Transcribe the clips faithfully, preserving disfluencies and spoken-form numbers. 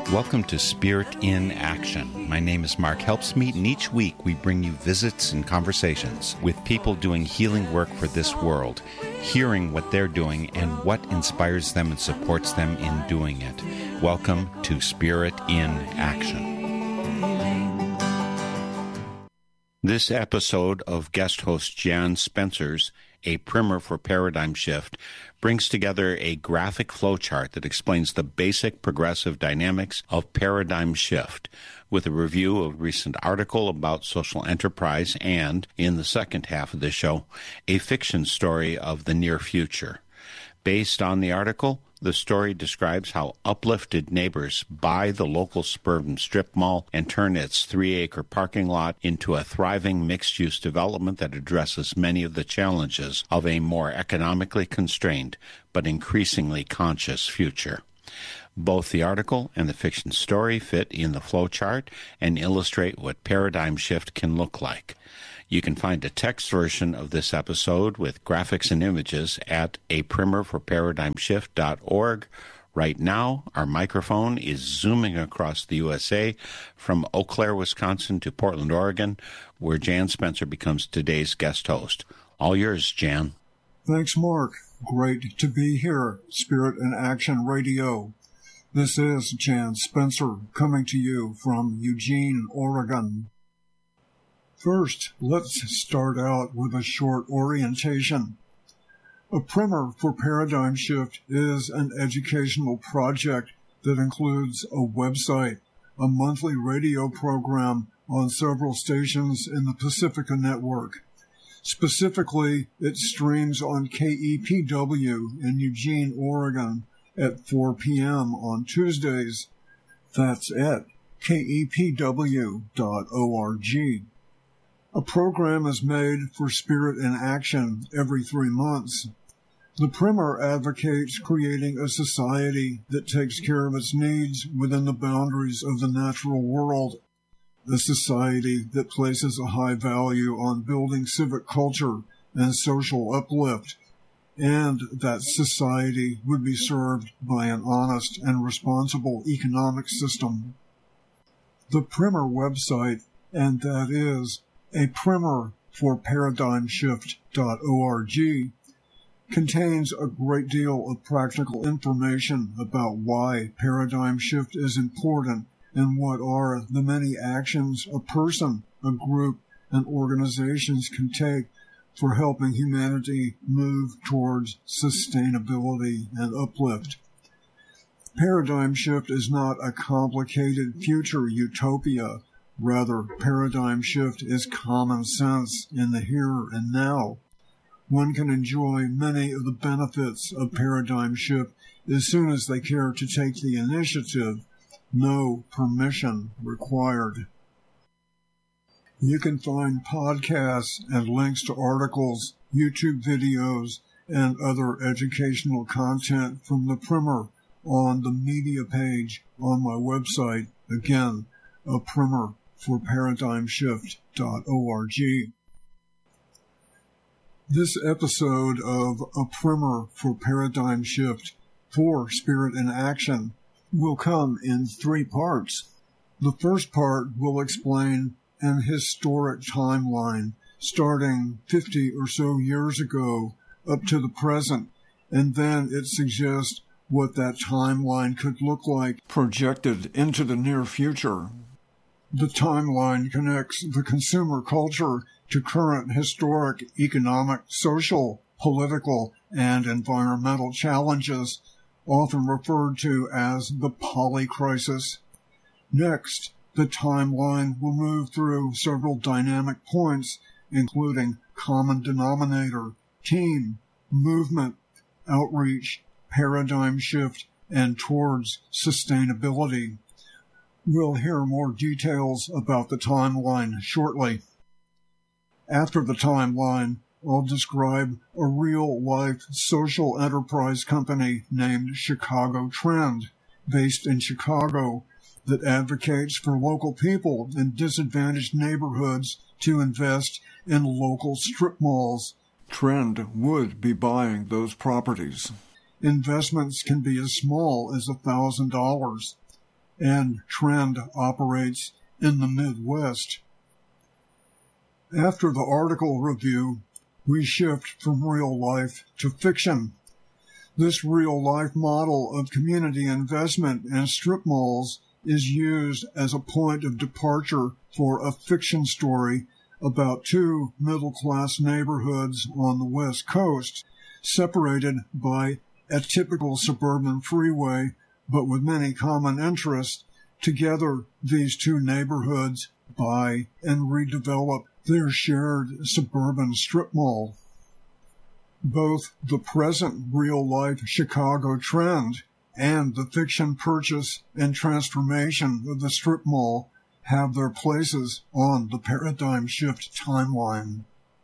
Welcome to Spirit in Action. My name is Mark Helpsmeet, and each week we bring you visits and conversations with people doing healing work for this world, hearing what they're doing and what inspires them and supports them in doing it. Welcome to Spirit in Action. This episode of guest host Jan Spencer's A Primer for Paradigm Shift brings together a graphic flowchart that explains the basic progressive dynamics of paradigm shift, with a review of a recent article about social enterprise and, in the second half of the show, a fiction story of the near future. Based on the article, the story describes how uplifted neighbors buy the local suburban strip mall and turn its three-acre parking lot into a thriving mixed-use development that addresses many of the challenges of a more economically constrained but increasingly conscious future. Both the article and the fiction story fit in the flowchart and illustrate what paradigm shift can look like. You can find a text version of this episode with graphics and images at a primer for paradigm shift dot org. Right now, our microphone is zooming across the U S A from Eau Claire, Wisconsin to Portland, Oregon, where Jan Spencer becomes today's guest host. All yours, Jan. Thanks, Mark. Great to be here, Spirit in Action Radio. This is Jan Spencer coming to you from Eugene, Oregon. First, let's start out with a short orientation. A Primer for Paradigm Shift is an educational project that includes a website, a monthly radio program on several stations in the Pacifica Network. Specifically, it streams on K E P W in Eugene, Oregon at four p.m. on Tuesdays. That's at K E P W dot org. A program is made for Spirit in Action every three months. The Primer advocates creating a society that takes care of its needs within the boundaries of the natural world, a society that places a high value on building civic culture and social uplift, and that society would be served by an honest and responsible economic system. The Primer website, and that is A Primer for Paradigm Shift dot org, contains a great deal of practical information about why paradigm shift is important and what are the many actions a person, a group, and organizations can take for helping humanity move towards sustainability and uplift. Paradigm shift is not a complicated future utopia. Rather, paradigm shift is common sense in the here and now. One can enjoy many of the benefits of paradigm shift as soon as they care to take the initiative. No permission required. You can find podcasts and links to articles, YouTube videos, and other educational content from the Primer on the media page on my website. Again, A Primer for Paradigm Shift dot org. This episode of A Primer for Paradigm Shift for Spirit in Action will come in three parts. The first part will explain an historic timeline starting fifty or so years ago up to the present, and then it suggests what that timeline could look like projected into the near future. The timeline connects the consumer culture to current historic, economic, social, political, and environmental challenges, often referred to as the polycrisis. Next, the timeline will move through several dynamic points, including common denominator, team, movement, outreach, paradigm shift, and towards sustainability. We'll hear more details about the timeline shortly. After the timeline, I'll describe a real-life social enterprise company named Chicago Trend, based in Chicago, that advocates for local people in disadvantaged neighborhoods to invest in local strip malls. Trend would be buying those properties. Investments can be as small as one thousand dollars. and trend operates in the Midwest. After the article review, we shift from real life to fiction. This real-life model of community investment in strip malls is used as a point of departure for a fiction story about two middle-class neighborhoods on the West Coast, separated by a typical suburban freeway, but with many common interests. Together, these two neighborhoods buy and redevelop their shared suburban strip mall. Both the present real-life Chicago trend and the fiction purchase and transformation of the strip mall have their places on the paradigm shift timeline.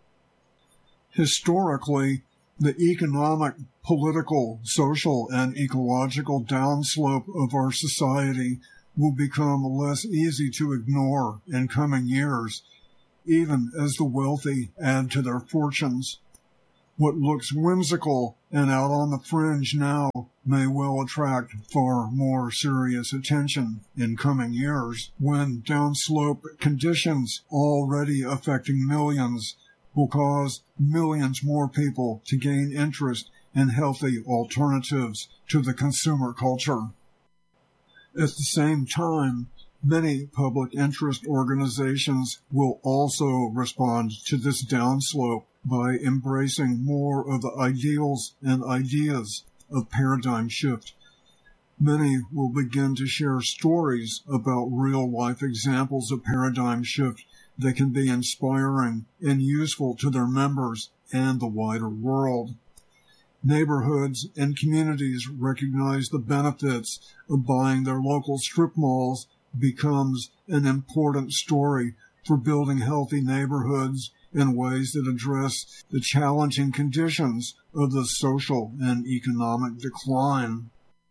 Historically, the economic, political, social, and ecological downslope of our society will become less easy to ignore in coming years, even as the wealthy add to their fortunes. What looks whimsical and out on the fringe now may well attract far more serious attention in coming years, when downslope conditions already affecting millions will cause millions more people to gain interest in healthy alternatives to the consumer culture. At the same time, many public interest organizations will also respond to this downslope by embracing more of the ideals and ideas of paradigm shift. Many will begin to share stories about real-life examples of paradigm shift that can be inspiring and useful to their members and the wider world. Neighborhoods and communities recognize the benefits of buying their local strip malls becomes an important story for building healthy neighborhoods in ways that address the challenging conditions of the social and economic decline.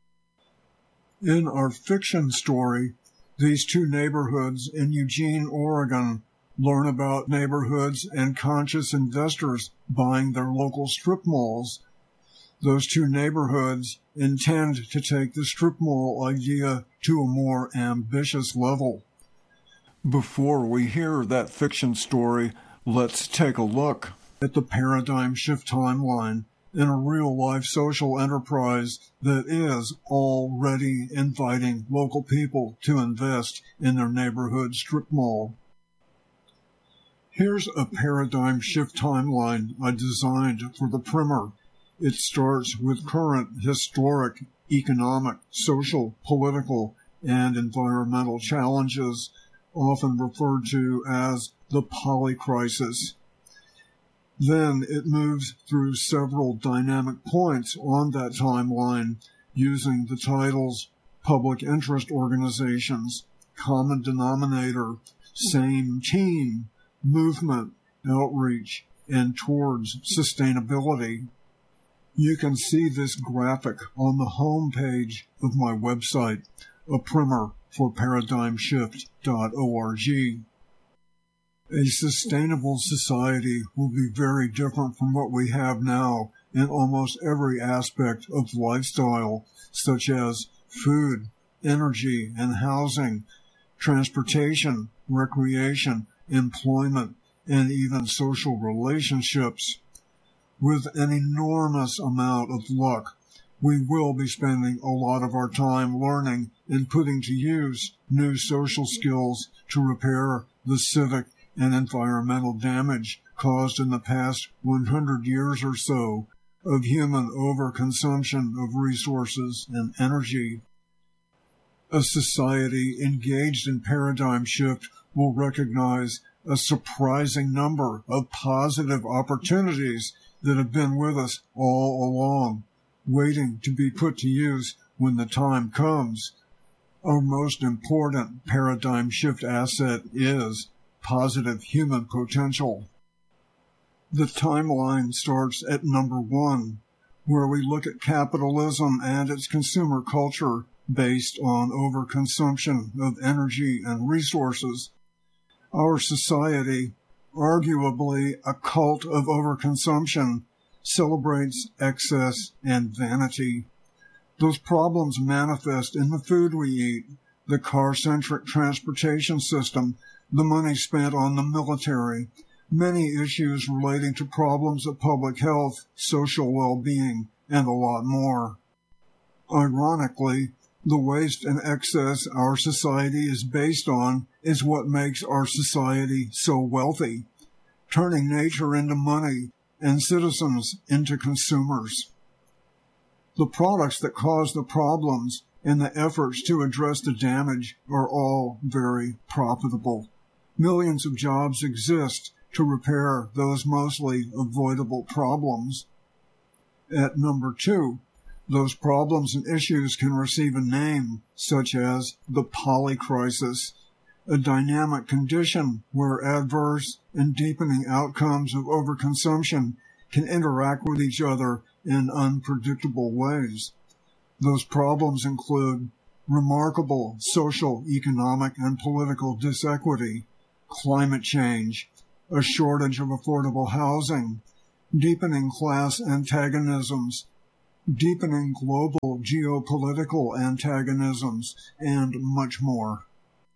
In our fiction story, these two neighborhoods in Eugene, Oregon, learn about neighborhoods and conscious investors buying their local strip malls. Those two neighborhoods intend to take the strip mall idea to a more ambitious level. Before we hear that fiction story, let's take a look at the paradigm shift timeline in a real-life social enterprise that is already inviting local people to invest in their neighborhood strip mall. Here's a paradigm shift timeline I designed for the primer. It starts with current historic, economic, social, political, and environmental challenges, often referred to as the polycrisis. Then it moves through several dynamic points on that timeline using the titles public interest organizations, common denominator, same team, movement, outreach, and towards sustainability. You can see this graphic on the home page of my website, a primer for paradigm shift dot org. A sustainable society will be very different from what we have now in almost every aspect of lifestyle, such as food, energy and housing, transportation, recreation, employment, and even social relationships. With an enormous amount of luck, we will be spending a lot of our time learning and putting to use new social skills to repair the civic and environmental damage caused in the past one hundred years or so of human overconsumption of resources and energy. A society engaged in paradigm shift will recognize a surprising number of positive opportunities that have been with us all along, waiting to be put to use when the time comes. Our most important paradigm shift asset is positive human potential. The timeline starts at number one, where we look at capitalism and its consumer culture based on overconsumption of energy and resources. Our society, arguably a cult of overconsumption, celebrates excess and vanity. Those problems manifest in the food we eat, the car-centric transportation system, the money spent on the military, many issues relating to problems of public health, social well-being, and a lot more. Ironically, the waste and excess our society is based on is what makes our society so wealthy, turning nature into money and citizens into consumers. The products that cause the problems and the efforts to address the damage are all very profitable. Millions of jobs exist to repair those mostly avoidable problems. At number two, those problems and issues can receive a name, such as the polycrisis, a dynamic condition where adverse and deepening outcomes of overconsumption can interact with each other in unpredictable ways. Those problems include remarkable social, economic, and political disequity, climate change, a shortage of affordable housing, deepening class antagonisms, deepening global geopolitical antagonisms, and much more.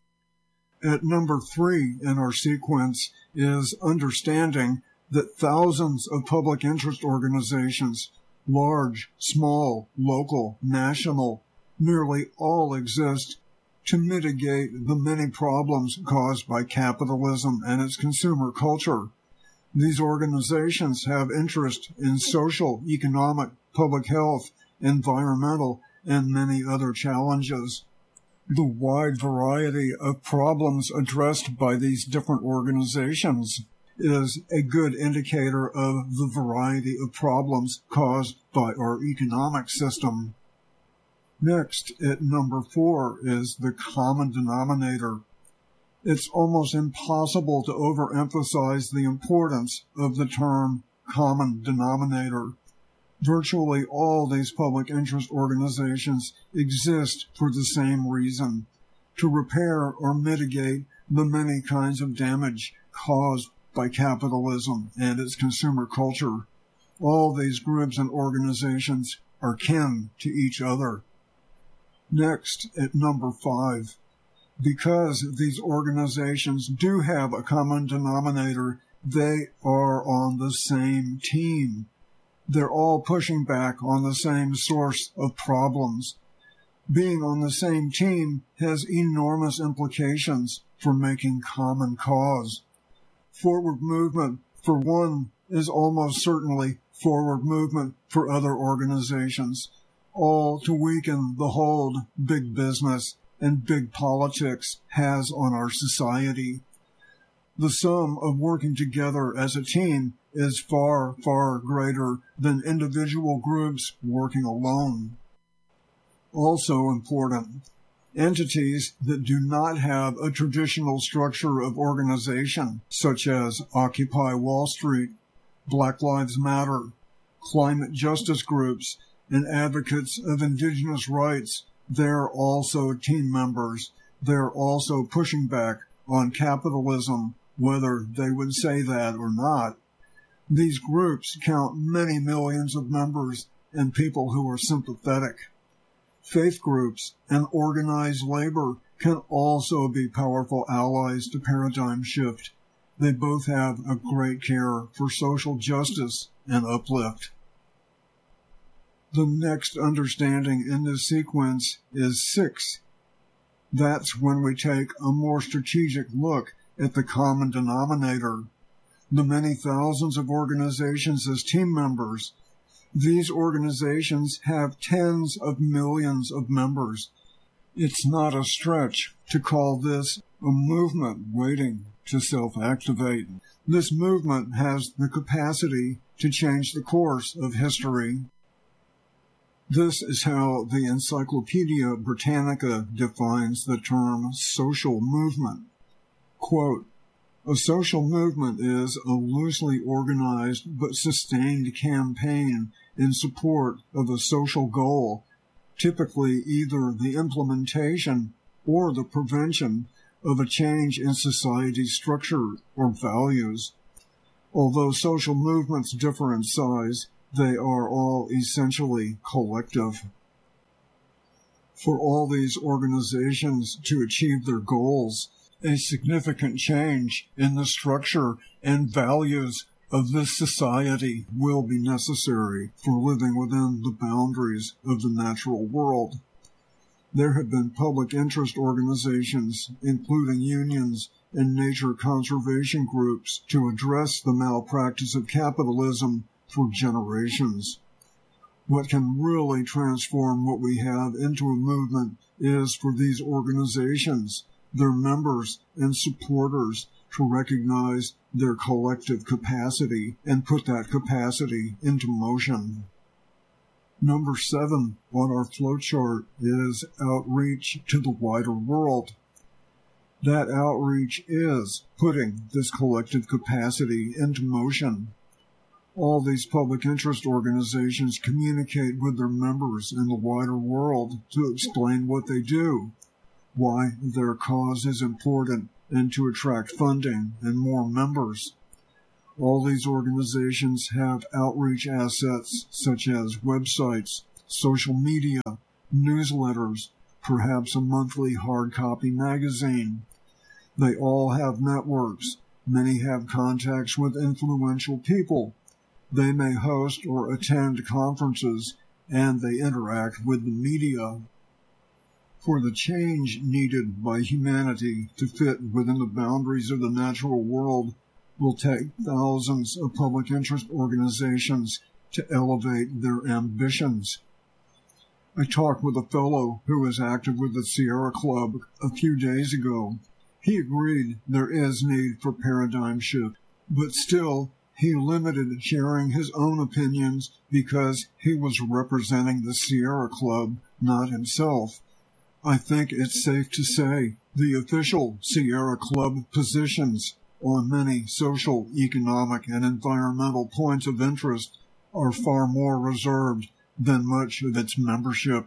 At number three in our sequence is understanding that thousands of public interest organizations, large, small, local, national, nearly all exist to mitigate the many problems caused by capitalism and its consumer culture. These organizations have interest in social, economic, public health, environmental, and many other challenges. The wide variety of problems addressed by these different organizations is a good indicator of the variety of problems caused by our economic system. Next, at number four, is the common denominator. It's almost impossible to overemphasize the importance of the term common denominator. Virtually all these public interest organizations exist for the same reason, to repair or mitigate the many kinds of damage caused by capitalism and its consumer culture. All these groups and organizations are kin to each other. Next, at number five, because these organizations do have a common denominator, they are on the same team. They're all pushing back on the same source of problems. Being on the same team has enormous implications for making common cause. Forward movement for one is almost certainly forward movement for other organizations, all to weaken the hold big business and big politics has on our society. The sum of working together as a team is far, far greater than individual groups working alone. Also important, entities that do not have a traditional structure of organization, such as Occupy Wall Street, Black Lives Matter, climate justice groups, and advocates of indigenous rights, they're also team members. They're also pushing back on capitalism, whether they would say that or not. These groups count many millions of members and people who are sympathetic. Faith groups and organized labor can also be powerful allies to paradigm shift. They both have a great care for social justice and uplift. The next understanding in this sequence is six. That's when we take a more strategic look at the common denominator, the many thousands of organizations as team members. These organizations have tens of millions of members. It's not a stretch to call this a movement waiting to self-activate. This movement has the capacity to change the course of history. This is how the Encyclopedia Britannica defines the term social movement. Quote, a social movement is a loosely organized but sustained campaign in support of a social goal, typically either the implementation or the prevention of a change in society's structure or values. Although social movements differ in size, they are all essentially collective. For all these organizations to achieve their goals, a significant change in the structure and values of this society will be necessary for living within the boundaries of the natural world. There have been public interest organizations, including unions and nature conservation groups, to address the malpractice of capitalism for generations. What can really transform what we have into a movement is for these organizations, their members and supporters, to recognize their collective capacity and put that capacity into motion. Number seven on our flowchart is outreach to the wider world. That outreach is putting this collective capacity into motion. All these public interest organizations communicate with their members in the wider world to explain what they do, why their cause is important, and to attract funding and more members. All these organizations have outreach assets such as websites, social media, newsletters, perhaps a monthly hard copy magazine. They all have networks. Many have contacts with influential people. They may host or attend conferences, and they interact with the media. For the change needed by humanity to fit within the boundaries of the natural world will take thousands of public interest organizations to elevate their ambitions. I talked with a fellow who was active with the Sierra Club a few days ago. He agreed there is need for paradigm shift, but still he limited sharing his own opinions because he was representing the Sierra Club, not himself. I think it's safe to say the official Sierra Club positions on many social, economic, and environmental points of interest are far more reserved than much of its membership.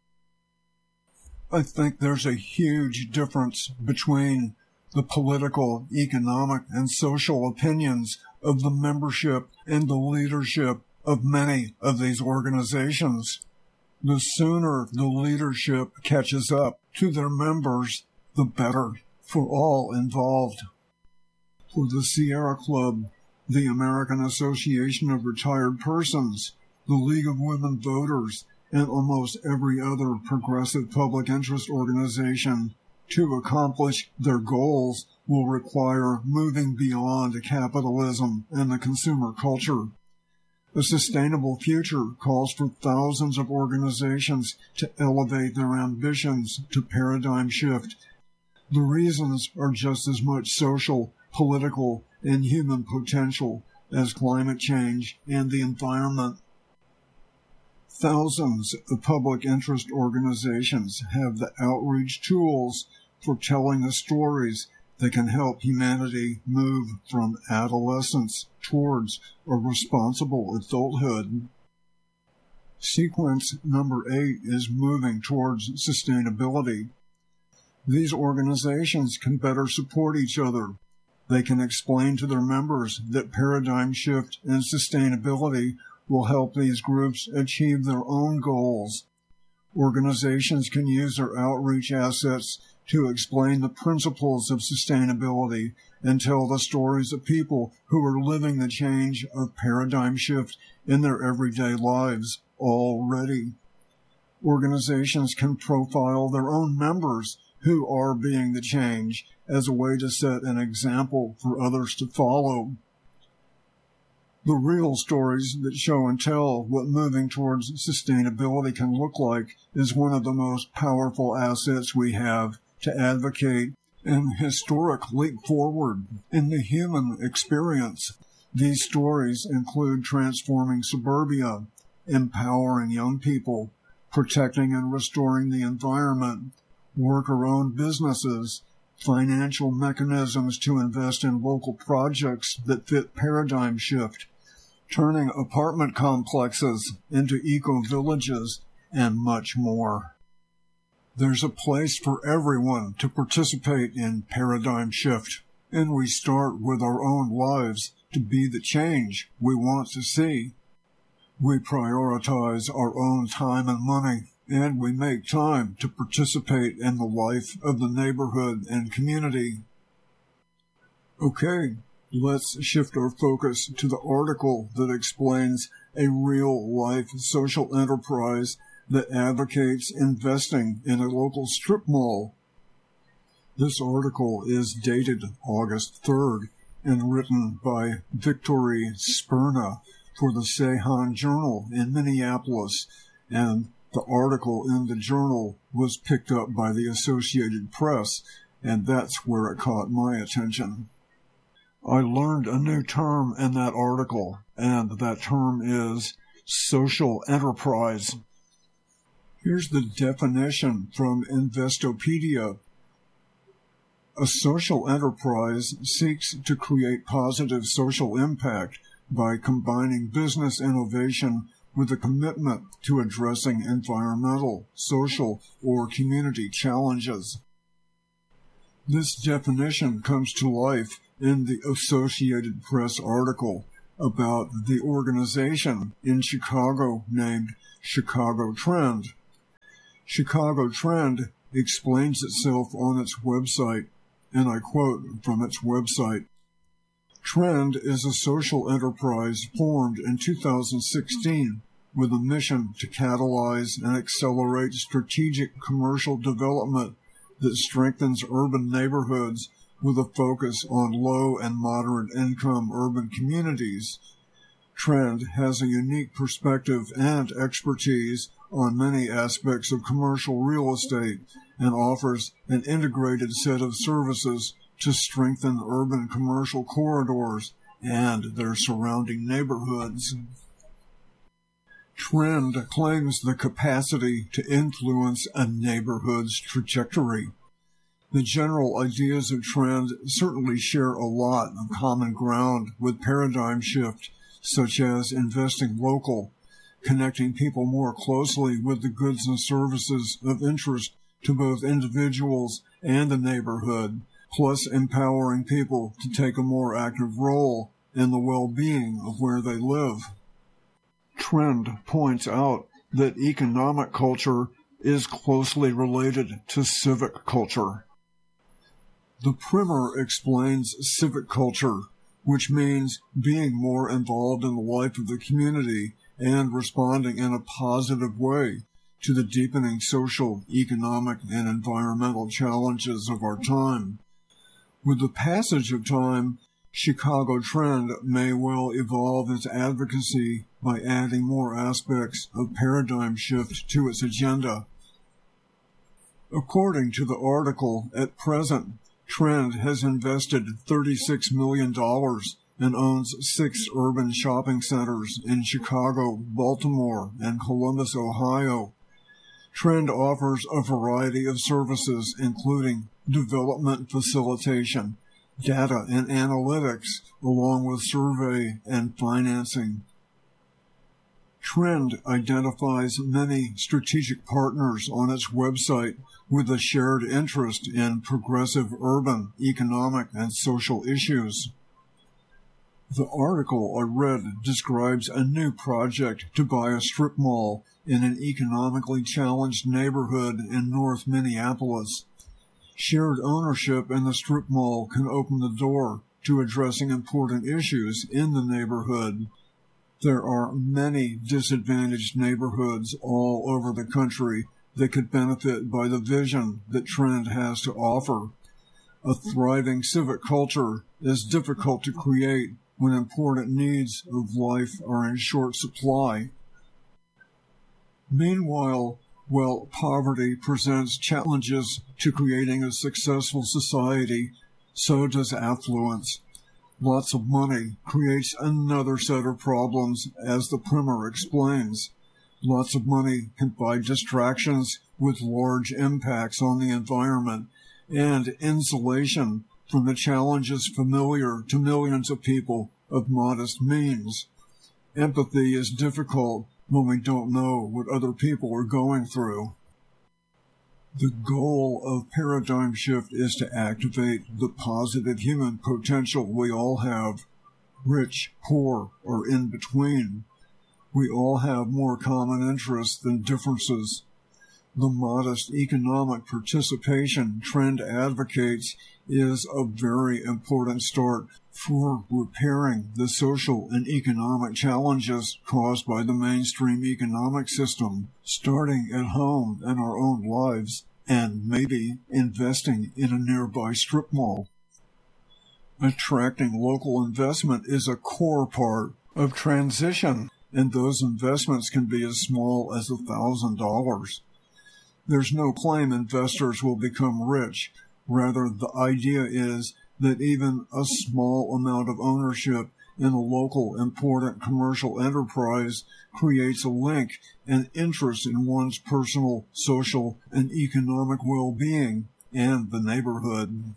I think there's a huge difference between the political, economic, and social opinions of the membership and the leadership of many of these organizations. The sooner the leadership catches up to their members, the better for all involved. For the Sierra Club, the American Association of Retired Persons, the League of Women Voters, and almost every other progressive public interest organization, to accomplish their goals will require moving beyond capitalism and the consumer culture. A sustainable future calls for thousands of organizations to elevate their ambitions to paradigm shift. The reasons are just as much social, political, and human potential as climate change and the environment. Thousands of public interest organizations have the outreach tools for telling the stories that can help humanity move from adolescence towards a responsible adulthood. Sequence number eight is moving towards sustainability. These organizations can better support each other. They can explain to their members that paradigm shift and sustainability will help these groups achieve their own goals. Organizations can use their outreach assets to explain the principles of sustainability and tell the stories of people who are living the change of paradigm shift in their everyday lives already. Organizations can profile their own members who are being the change as a way to set an example for others to follow. The real stories that show and tell what moving towards sustainability can look like is one of the most powerful assets we have to advocate an historic leap forward in the human experience. These stories include transforming suburbia, empowering young people, protecting and restoring the environment, worker-owned businesses, financial mechanisms to invest in local projects that fit paradigm shift, turning apartment complexes into eco-villages, and much more. There's a place for everyone to participate in paradigm shift, and we start with our own lives to be the change we want to see. We prioritize our own time and money and we make time to participate in the life of the neighborhood and community. Okay, let's shift our focus to the article that explains a real-life social enterprise that advocates investing in a local strip mall. This article is dated August third and written by Victory Sperna for the Sehan Journal in Minneapolis, and the article in the journal was picked up by the Associated Press, and that's where it caught my attention. I learned a new term in that article, and that term is social enterprise. Here's the definition from Investopedia. A social enterprise seeks to create positive social impact by combining business innovation with a commitment to addressing environmental, social, or community challenges. This definition comes to life in the Associated Press article about the organization in Chicago named Chicago Trend. Chicago Trend explains itself on its website, and I quote from its website, "Trend is a social enterprise formed in two thousand sixteen with a mission to catalyze and accelerate strategic commercial development that strengthens urban neighborhoods with a focus on low and moderate income urban communities. Trend has a unique perspective and expertise on many aspects of commercial real estate and offers an integrated set of services to strengthen urban commercial corridors and their surrounding neighborhoods." Trend claims the capacity to influence a neighborhood's trajectory. The general ideas of Trend certainly share a lot of common ground with Paradigm Shift, such as investing local, connecting people more closely with the goods and services of interest to both individuals and the neighborhood, plus empowering people to take a more active role in the well-being of where they live. Trend points out that economic culture is closely related to civic culture. The primer explains civic culture, which means being more involved in the life of the community and responding in a positive way to the deepening social, economic, and environmental challenges of our time. With the passage of time, Chicago Trend may well evolve its advocacy by adding more aspects of Paradigm Shift to its agenda. According to the article, at present, Trend has invested thirty-six million dollars and owns six urban shopping centers in Chicago, Baltimore, and Columbus, Ohio. Trend offers a variety of services, including development facilitation, data and analytics, along with survey and financing. Trend identifies many strategic partners on its website with a shared interest in progressive urban, economic, and social issues. The article I read describes a new project to buy a strip mall in an economically challenged neighborhood in North Minneapolis. Shared ownership in the strip mall can open the door to addressing important issues in the neighborhood. There are many disadvantaged neighborhoods all over the country that could benefit by the vision that Trend has to offer. A thriving civic culture is difficult to create when important needs of life are in short supply. Meanwhile, while poverty presents challenges to creating a successful society, so does affluence. Lots of money creates another set of problems, as the primer explains. Lots of money can buy distractions with large impacts on the environment and insulation from the challenges familiar to millions of people of modest means. Empathy is difficult when we don't know what other people are going through. The goal of Paradigm Shift is to activate the positive human potential we all have, rich, poor, or in between. We all have more common interests than differences. The modest economic participation Trend advocates is a very important start for repairing the social and economic challenges caused by the mainstream economic system, starting at home in our own lives, and maybe investing in a nearby strip mall. Attracting local investment is a core part of transition, and those investments can be as small as one thousand dollars. There's no claim investors will become rich. Rather, the idea is that even a small amount of ownership in a local important commercial enterprise creates a link and interest in one's personal, social, and economic well-being and the neighborhood.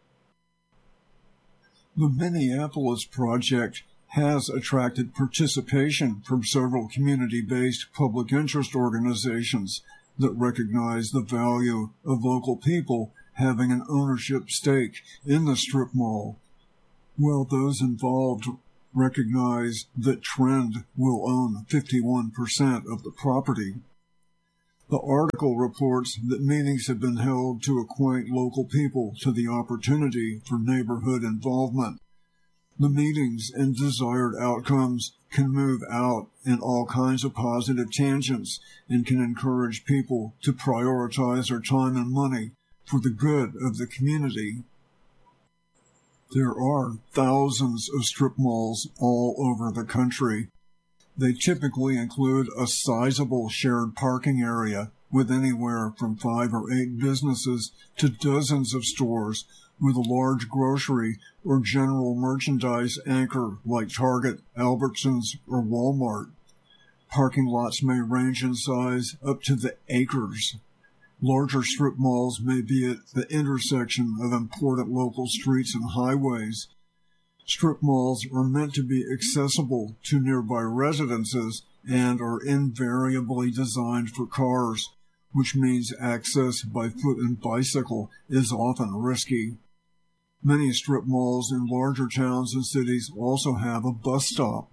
The Minneapolis Project has attracted participation from several community-based public interest organizations that recognize the value of local people having an ownership stake in the strip mall, while those involved recognize that Trend will own fifty-one percent of the property. The article reports that meetings have been held to acquaint local people to the opportunity for neighborhood involvement. The meetings and desired outcomes can move out in all kinds of positive tangents and can encourage people to prioritize their time and money for the good of the community. There are thousands of strip malls all over the country. They typically include a sizable shared parking area with anywhere from five or eight businesses to dozens of stores with a large grocery or general merchandise anchor like Target, Albertsons, or Walmart. Parking lots may range in size up to the acres. Larger strip malls may be at the intersection of important local streets and highways. Strip malls are meant to be accessible to nearby residences and are invariably designed for cars, which means access by foot and bicycle is often risky. Many strip malls in larger towns and cities also have a bus stop.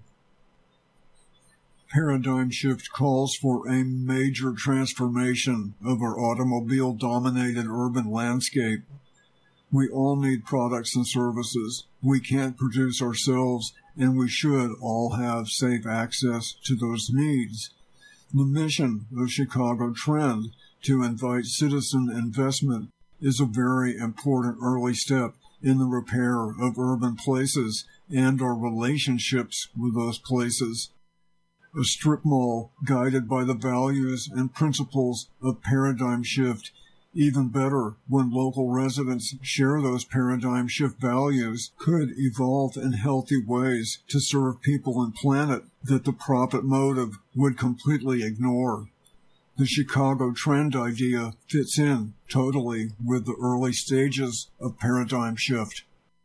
Paradigm Shift calls for a major transformation of our automobile-dominated urban landscape. We all need products and services. We can't produce ourselves, and we should all have safe access to those needs. The mission of Chicago Trend to invite citizen investment is a very important early step in the repair of urban places and our relationships with those places. A strip mall guided by the values and principles of Paradigm Shift, even better when local residents share those Paradigm Shift values, could evolve in healthy ways to serve people and planet that the profit motive would completely ignore. The Chicago Trend idea fits in totally with the early stages of Paradigm Shift.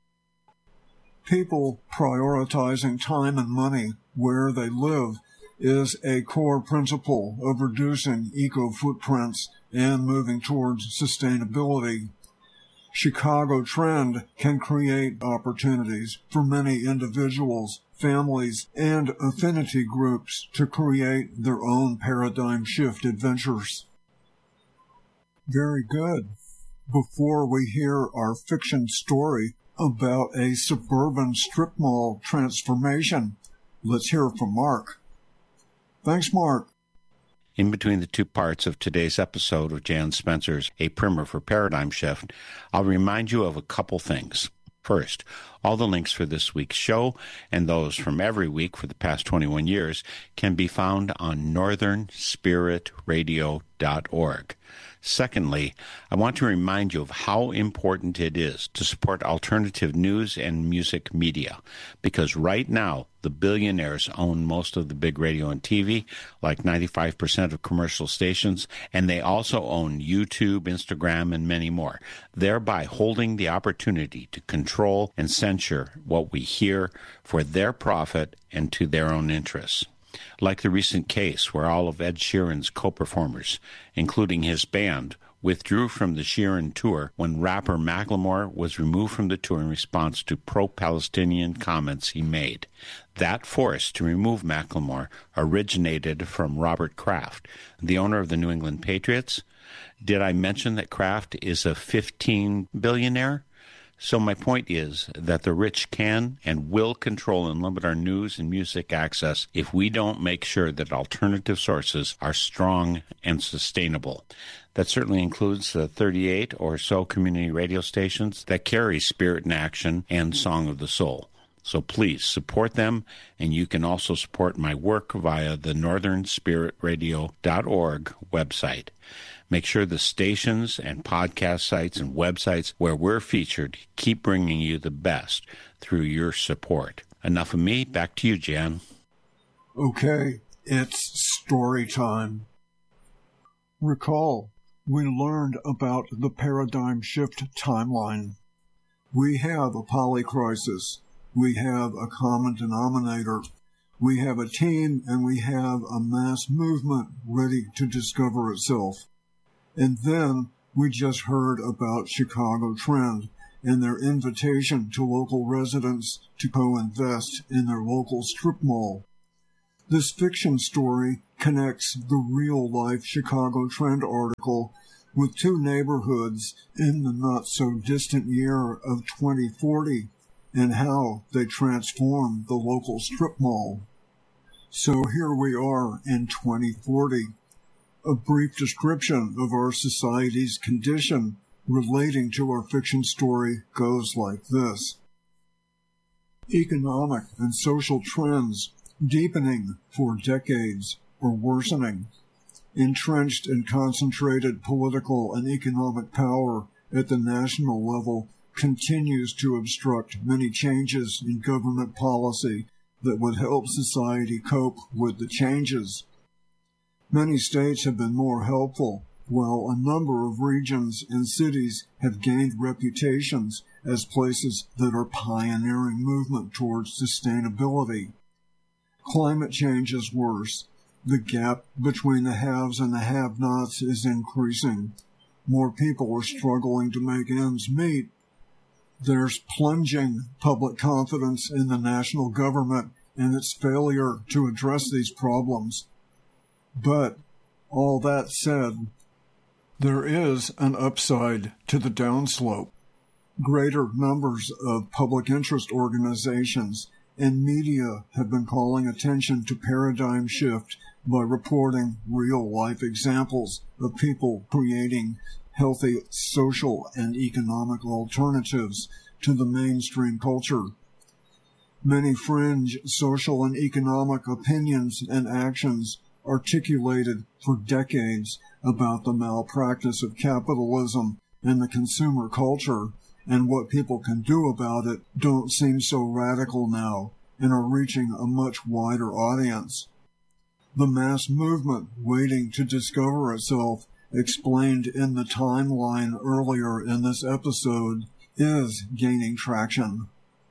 People prioritizing time and money where they live is a core principle of reducing eco-footprints and moving towards sustainability. Chicago Trend can create opportunities for many individuals, families, and affinity groups to create their own paradigm shift adventures. Very good. Before we hear our fiction story about a suburban strip mall transformation, let's hear from Mark. Thanks, Mark. In between the two parts of today's episode of Jan Spencer's A Primer for Paradigm Shift, I'll remind you of a couple things. First, all the links for this week's show and those from every week for the past twenty-one years can be found on northern spirit radio dot org. Secondly, I want to remind you of how important it is to support alternative news and music media, because right now the billionaires own most of the big radio and T V, like ninety-five percent of commercial stations, and they also own YouTube, Instagram, and many more, thereby holding the opportunity to control and censure what we hear for their profit and to their own interests. Like the recent case where all of Ed Sheeran's co-performers, including his band, withdrew from the Sheeran tour when rapper Macklemore was removed from the tour in response to pro-Palestinian comments he made. That force to remove Macklemore originated from Robert Kraft, the owner of the New England Patriots. Did I mention that Kraft is a fifteen billionaire? So my point is that the rich can and will control and limit our news and music access if we don't make sure that alternative sources are strong and sustainable. That certainly includes the thirty-eight or so community radio stations that carry Spirit in Action and Song of the Soul. So please support them, and you can also support my work via the northern spirit radio dot org website. Make sure the stations and podcast sites and websites where we're featured keep bringing you the best through your support. Enough of me. Back to you, Jan. Okay, it's story time. Recall, we learned about the paradigm shift timeline. We have a polycrisis. We have a common denominator. We have a team, and we have a mass movement ready to discover itself. And then we just heard about Chicago Trend and their invitation to local residents to co-invest in their local strip mall. This fiction story connects the real-life Chicago Trend article with two neighborhoods in the not-so-distant year of twenty forty and how they transformed the local strip mall. So here we are in twenty forty. A brief description of our society's condition relating to our fiction story goes like this. Economic and social trends deepening for decades or worsening. Entrenched and concentrated political and economic power at the national level continues to obstruct many changes in government policy that would help society cope with the changes. Many states have been more helpful, while a number of regions and cities have gained reputations as places that are pioneering movement towards sustainability. Climate change is worse. The gap between the haves and the have-nots is increasing. More people are struggling to make ends meet. There's plunging public confidence in the national government and its failure to address these problems. But, all that said, there is an upside to the downslope. Greater numbers of public interest organizations and media have been calling attention to paradigm shift by reporting real-life examples of people creating healthy social and economic alternatives to the mainstream culture. Many fringe social and economic opinions and actions articulated for decades about the malpractice of capitalism and the consumer culture and what people can do about it don't seem so radical now and are reaching a much wider audience. The mass movement waiting to discover itself, explained in the timeline earlier in this episode, is gaining traction.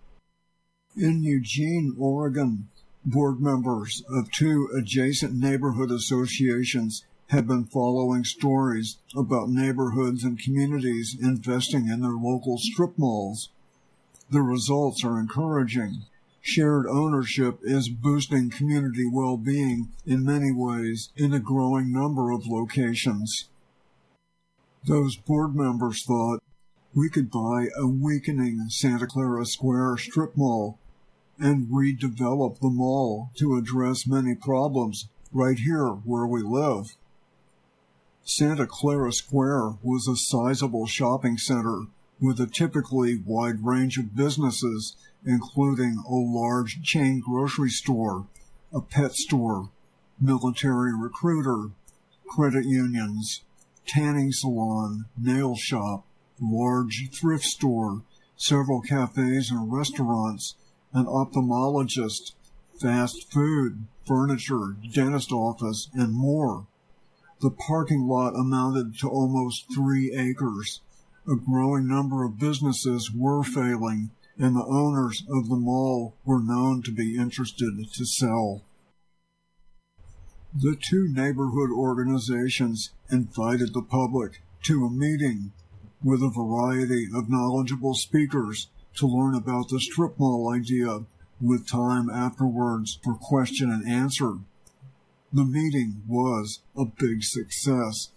In Eugene, Oregon, board members of two adjacent neighborhood associations have been following stories about neighborhoods and communities investing in their local strip malls. The results are encouraging. Shared ownership is boosting community well-being in many ways in a growing number of locations. Those board members thought, we could buy a weakening Santa Clara Square strip mall and redevelop the mall to address many problems right here where we live. Santa Clara Square was a sizable shopping center with a typically wide range of businesses, including a large chain grocery store, a pet store, military recruiter, credit unions, tanning salon, nail shop, large thrift store, several cafes and restaurants, an ophthalmologist, fast food, furniture, dentist office, and more. The parking lot amounted to almost three acres. A growing number of businesses were failing, and the owners of the mall were known to be interested to sell. The two neighborhood organizations invited the public to a meeting with a variety of knowledgeable speakers to learn about the strip mall idea, with time afterwards for question and answer. The meeting was a big success.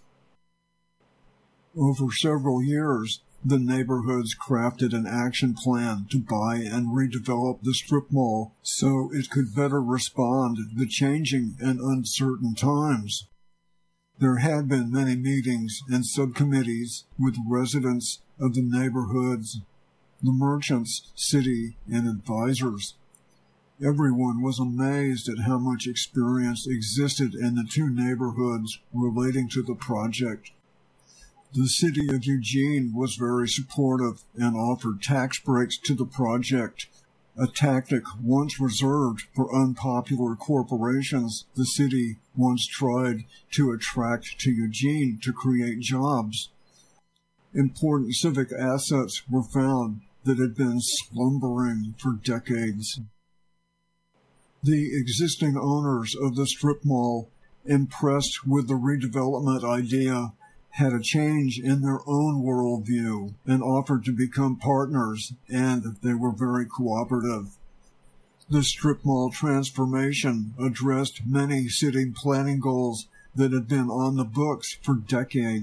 Over several years, the neighborhoods crafted an action plan to buy and redevelop the strip mall so it could better respond to the changing and uncertain times. There had been many meetings and subcommittees with residents of the neighborhoods, the merchants, city, and advisors. Everyone was amazed at how much experience existed in the two neighborhoods relating to the project. The city of Eugene was very supportive and offered tax breaks to the project, a tactic once reserved for unpopular corporations the city once tried to attract to Eugene to create jobs. Important civic assets were found that had been slumbering for decades. The existing owners of the strip mall, impressed with the redevelopment idea, had a change in their own worldview and offered to become partners, and they were very cooperative. The strip mall transformation addressed many city planning goals that had been on the books for decades.